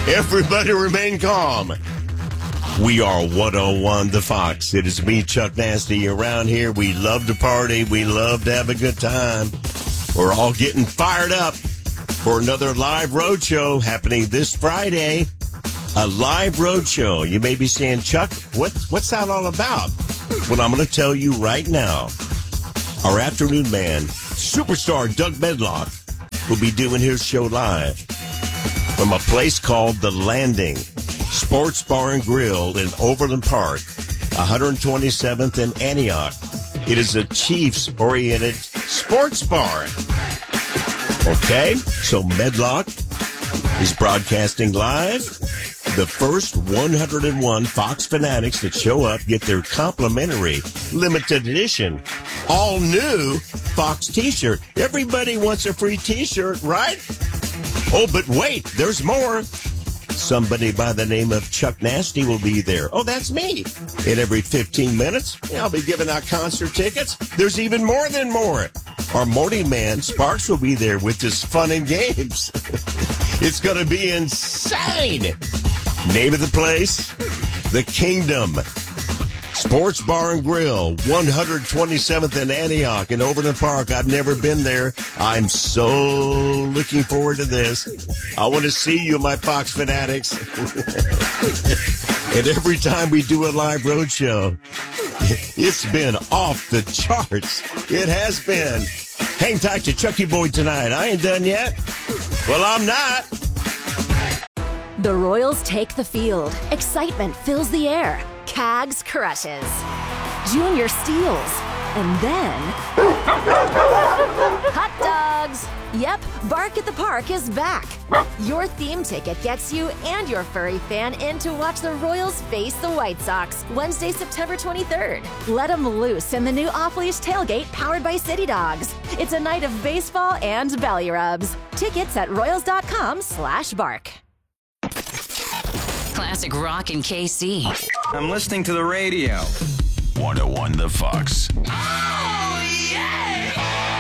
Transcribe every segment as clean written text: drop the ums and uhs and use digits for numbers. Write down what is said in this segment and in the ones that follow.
Everybody remain calm. We are 101 The Fox. It is me, Chuck Nasty. Around here, we love to party. We love to have a good time. We're all getting fired up for another live road show happening this Friday. A live road show. You may be saying, Chuck, what's that all about? Well, I'm going to tell you right now. Our afternoon man, superstar Doug Medlock, will be doing his show live from a place called The Landing Sports Bar and Grill in Overland Park, 127th and Antioch. It is a Chiefs-oriented sports bar. Okay, so Medlock is broadcasting live. The first 101 Fox fanatics that show up get their complimentary limited edition, all new Fox t-shirt. Everybody wants a free t-shirt, right? Oh, but wait, there's more. Somebody by the name of Chuck Nasty will be there. Oh, that's me. And every 15 minutes, I'll be giving out concert tickets. There's even more than more. Our morning man, Sparks, will be there with his fun and games. It's going to be insane. Name of the place, The Kingdom. Sports Bar and Grill, 127th and Antioch in Overland Park. I've never been there. I'm so looking forward to this. I want to see you, my Fox fanatics. And every time we do a live road show, it's been off the charts. It has been. Hang tight to Chucky Boy tonight. I ain't done yet. Well, I'm not. The Royals take the field. Excitement fills the air. Cags crushes. Junior steals. And then... hot dogs! Yep, Bark at the Park is back. Your theme ticket gets you and your furry fan in to watch the Royals face the White Sox Wednesday, September 23rd. Let them loose in the new off-leash tailgate powered by City Dogs. It's a night of baseball and belly rubs. Tickets at royals.com/bark. Classic rock in KC. I'm listening to the radio. 101 The Fox. Oh, yeah!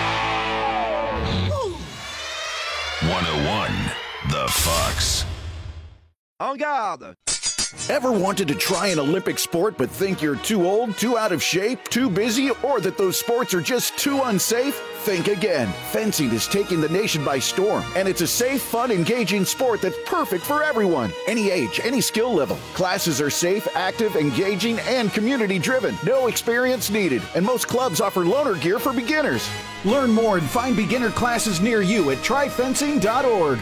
101 The Fox. En garde! Ever wanted to try an Olympic sport but think you're too old, too out of shape, too busy, or that those sports are just too unsafe? Think again. Fencing is taking the nation by storm, and it's a safe, fun, engaging sport that's perfect for everyone. Any age, any skill level. Classes are safe, active, engaging, and community-driven. No experience needed, and most clubs offer loaner gear for beginners. Learn more and find beginner classes near you at tryfencing.org.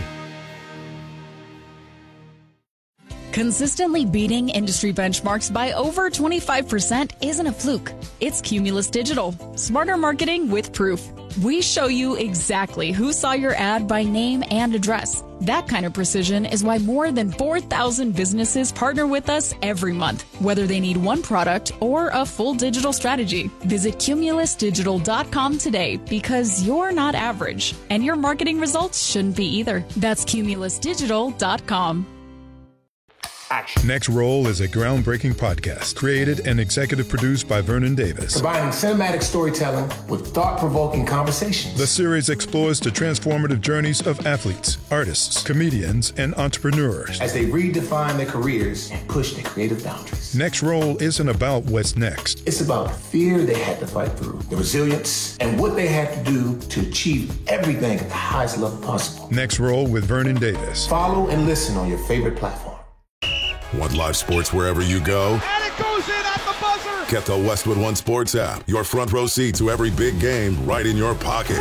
Consistently beating industry benchmarks by over 25% isn't a fluke. It's Cumulus Digital. Smarter marketing with proof. We show you exactly who saw your ad by name and address. That kind of precision is why more than 4,000 businesses partner with us every month, whether they need one product or a full digital strategy. Visit cumulusdigital.com today because you're not average, and your marketing results shouldn't be either. That's cumulusdigital.com. Next Roll is a groundbreaking podcast created and executive produced by Vernon Davis. Combining cinematic storytelling with thought-provoking conversations. The series explores the transformative journeys of athletes, artists, comedians, and entrepreneurs as they redefine their careers and push their creative boundaries. Next Roll isn't about what's next. It's about the fear they had to fight through, the resilience, and what they had to do to achieve everything at the highest level possible. Next Roll with Vernon Davis. Follow and listen on your favorite platform. Want live sports wherever you go? And it goes in at the buzzer! Get the Westwood One Sports app. Your front row seat to every big game right in your pocket.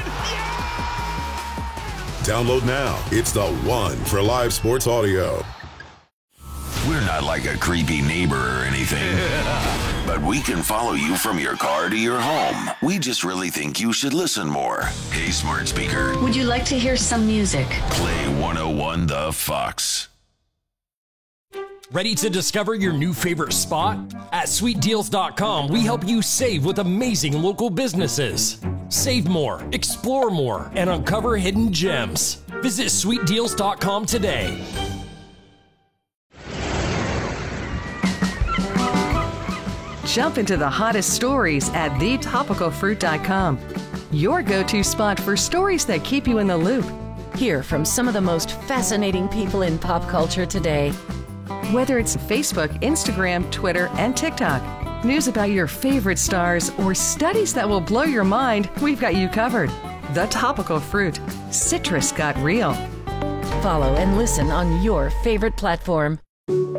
Download now. It's the one for live sports audio. We're not like a creepy neighbor or anything, but we can follow you from your car to your home. We just really think you should listen more. Hey, smart speaker. Would you like to hear some music? Play 101 The Fox. Ready to discover your new favorite spot? At sweetdeals.com, we help you save with amazing local businesses. Save more, explore more, and uncover hidden gems. Visit sweetdeals.com today. Jump into the hottest stories at thetopicalfruit.com. Your go-to spot for stories that keep you in the loop. Hear from some of the most fascinating people in pop culture today. Whether it's Facebook, Instagram, Twitter, and TikTok, news about your favorite stars, or studies that will blow your mind, we've got you covered. The Topical Fruit. Citrus got real. Follow and listen on your favorite platform.